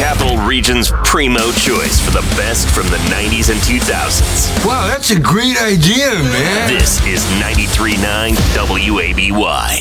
Capital Region's primo choice for the best from the 90s and 2000s. Wow, that's a great idea, man. This is 93.9 WABY.